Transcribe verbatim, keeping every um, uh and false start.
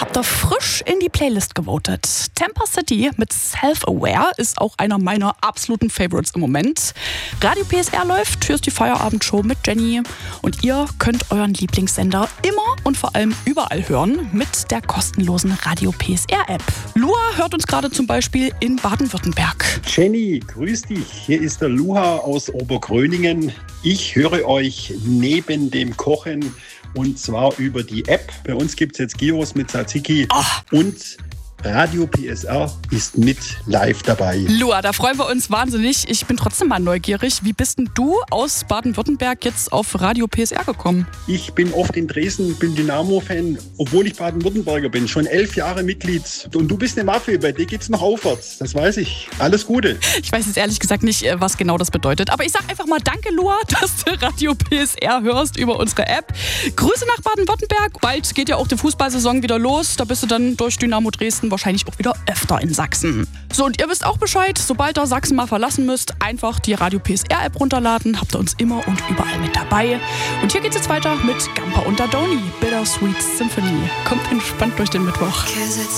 habt ihr frisch in die Playlist gewotet. Tampa City mit Self-Aware ist auch einer meiner absoluten Favorites im Moment. Radio P S R läuft, hier ist die Feierabendshow mit Jenny. Und ihr könnt euren Lieblingssender immer und vor allem überall hören mit der kostenlosen Radio P S R-App. Lua hört uns gerade zum Beispiel in Baden-Württemberg. Jenny, grüß dich. Hier ist der Luha aus Obergröningen. Ich höre euch neben dem Kochen und zwar über die App. Bei uns gibt es jetzt Gyros mit Tzatziki Oh. und Radio P S R ist mit live dabei. Lua, da freuen wir uns wahnsinnig. Ich bin trotzdem mal neugierig. Wie bist denn du aus Baden-Württemberg jetzt auf Radio P S R gekommen? Ich bin oft in Dresden, bin Dynamo-Fan, obwohl ich Baden-Württemberger bin. Schon elf Jahre Mitglied. Und du bist eine Waffe, bei dir geht's noch aufwärts. Das weiß ich. Alles Gute. Ich weiß jetzt ehrlich gesagt nicht, was genau das bedeutet. Aber ich sag einfach mal danke, Lua, dass du Radio P S R hörst über unsere App. Grüße nach Baden-Württemberg. Bald geht ja auch die Fußballsaison wieder los. Da bist du dann durch Dynamo Dresden wahrscheinlich auch wieder öfter in Sachsen. So, und ihr wisst auch Bescheid, sobald ihr Sachsen mal verlassen müsst, einfach die Radio P S R-App runterladen, habt ihr uns immer und überall mit dabei. Und hier geht's jetzt weiter mit Gamper und Dadoni, Bittersweet Symphony. Kommt entspannt durch den Mittwoch.